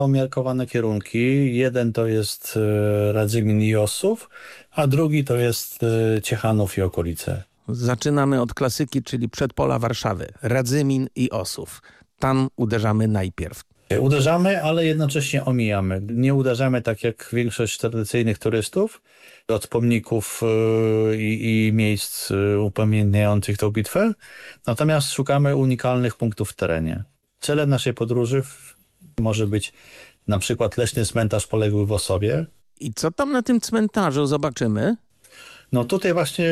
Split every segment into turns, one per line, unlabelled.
umiarkowane kierunki. Jeden to jest Radzymin i Ossów, a drugi to jest Ciechanów i okolice.
Zaczynamy od klasyki, czyli przedpola Warszawy. Radzymin i Ossów. Tam uderzamy najpierw.
Uderzamy, ale jednocześnie omijamy. Nie uderzamy tak jak większość tradycyjnych turystów od pomników i miejsc upamiętniających tę bitwę. Natomiast szukamy unikalnych punktów w terenie. Celem naszej podróży może być na przykład leśny cmentarz poległych w Ossowie.
I co tam na tym cmentarzu zobaczymy?
No tutaj właśnie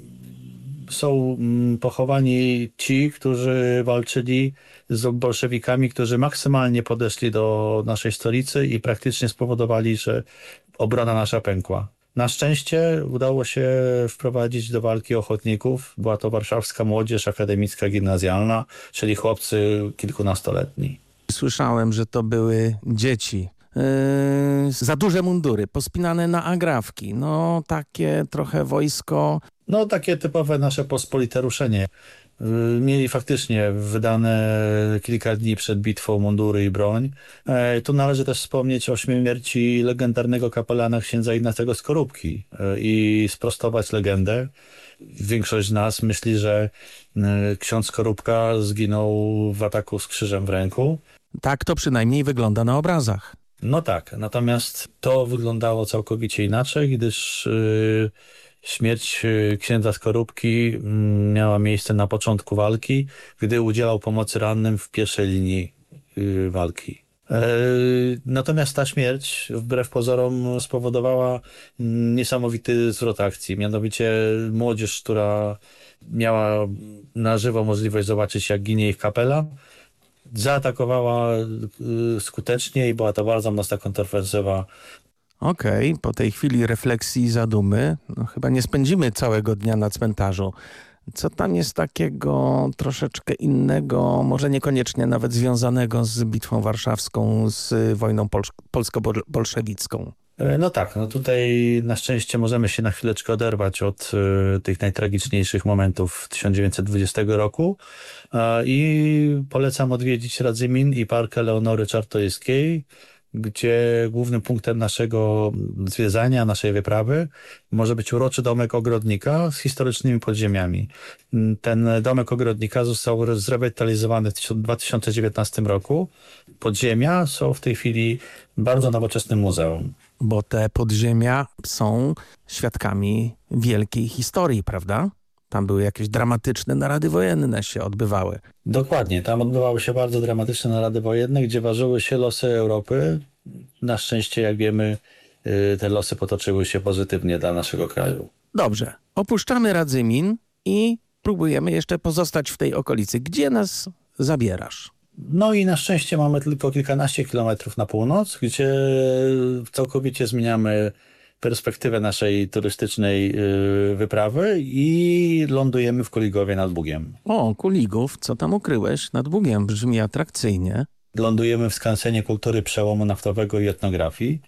są pochowani ci, którzy walczyli z bolszewikami, którzy maksymalnie podeszli do naszej stolicy i praktycznie spowodowali, że obrona nasza pękła. Na szczęście udało się wprowadzić do walki ochotników. Była to warszawska młodzież akademicka gimnazjalna, czyli chłopcy kilkunastoletni.
Słyszałem, że to były dzieci. Za duże mundury, pospinane na agrafki. No takie trochę wojsko.
No takie typowe nasze pospolite ruszenie. Mieli faktycznie wydane kilka dni przed bitwą mundury i broń. Tu należy też wspomnieć o śmierci legendarnego kapelana księdza Ignacego Skorupki i sprostować legendę. Większość z nas myśli, że ksiądz Skorupka zginął w ataku z krzyżem w ręku.
Tak to przynajmniej wygląda na obrazach.
No tak, natomiast to wyglądało całkowicie inaczej, gdyż śmierć księdza Skorupki miała miejsce na początku walki, gdy udzielał pomocy rannym w pierwszej linii walki. Natomiast ta śmierć, wbrew pozorom, spowodowała niesamowity zwrot akcji. Mianowicie młodzież, która miała na żywo możliwość zobaczyć, jak ginie ich kapelan, zaatakowała skutecznie i była to bardzo mocna kontrofensywa.
Okej, po tej chwili refleksji i zadumy, no chyba nie spędzimy całego dnia na cmentarzu. Co tam jest takiego troszeczkę innego, może niekoniecznie nawet związanego z Bitwą Warszawską, z wojną polsko-bolszewicką?
No tak, no tutaj na szczęście możemy się na chwileczkę oderwać od tych najtragiczniejszych momentów 1920 roku i polecam odwiedzić Radzymin i park Eleonory Czartoryskiej, gdzie głównym punktem naszego zwiedzania, naszej wyprawy może być uroczy domek ogrodnika z historycznymi podziemiami. Ten domek ogrodnika został zrewitalizowany w 2019 roku. Podziemia są w tej chwili bardzo nowoczesnym muzeum.
Bo te podziemia są świadkami wielkiej historii, prawda? Tam były jakieś dramatyczne narady wojenne się odbywały.
Dokładnie, tam odbywały się bardzo dramatyczne narady wojenne, gdzie ważyły się losy Europy. Na szczęście, jak wiemy, te losy potoczyły się pozytywnie dla naszego kraju.
Dobrze, opuszczamy Radzymin i próbujemy jeszcze pozostać w tej okolicy. Gdzie nas zabierasz?
No i na szczęście mamy tylko kilkanaście kilometrów na północ, gdzie całkowicie zmieniamy perspektywę naszej turystycznej wyprawy i lądujemy w Kuligowie nad Bugiem.
O, Kuligów, co tam ukryłeś? Nad Bugiem brzmi atrakcyjnie.
Lądujemy w skansenie kultury przełomu naftowego i etnografii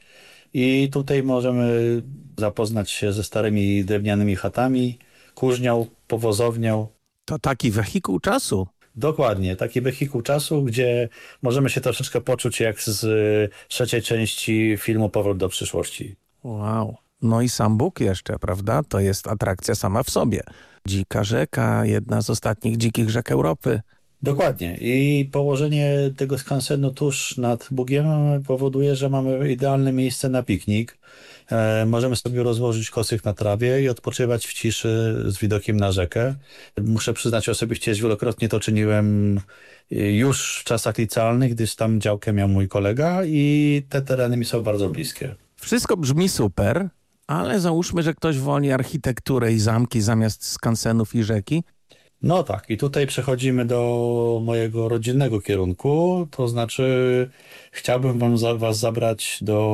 i tutaj możemy zapoznać się ze starymi drewnianymi chatami, kuźnią, powozownią.
To taki wehikuł czasu.
Dokładnie, taki wehikuł czasu, gdzie możemy się troszeczkę poczuć jak z trzeciej części filmu Powrót do przyszłości.
Wow. No i sam Bóg jeszcze, prawda? To jest atrakcja sama w sobie. Dzika rzeka, jedna z ostatnich dzikich rzek Europy.
Dokładnie. I położenie tego skansenu tuż nad Bugiem powoduje, że mamy idealne miejsce na piknik. Możemy sobie rozłożyć kocyk na trawie i odpoczywać w ciszy z widokiem na rzekę. Muszę przyznać osobiście, że wielokrotnie to czyniłem już w czasach licealnych, gdyż tam działkę miał mój kolega i te tereny mi są bardzo bliskie.
Wszystko brzmi super, ale załóżmy, że ktoś woli architekturę i zamki zamiast skansenów i rzeki.
No tak, i tutaj przechodzimy do mojego rodzinnego kierunku, to znaczy chciałbym was zabrać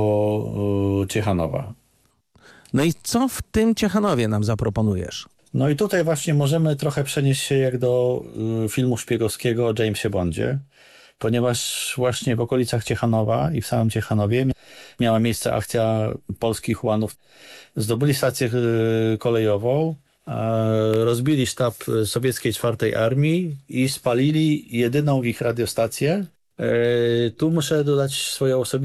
do Ciechanowa.
No i co w tym Ciechanowie nam zaproponujesz?
No i tutaj właśnie możemy trochę przenieść się jak do filmu szpiegowskiego o Jamesie Bondzie, ponieważ właśnie w okolicach Ciechanowa i w samym Ciechanowie miała miejsce akcja polskich ułanów. Zdobyli stację kolejową, rozbili sztab sowieckiej czwartej armii i spalili jedyną ich radiostację, Tu muszę dodać swoje osobiste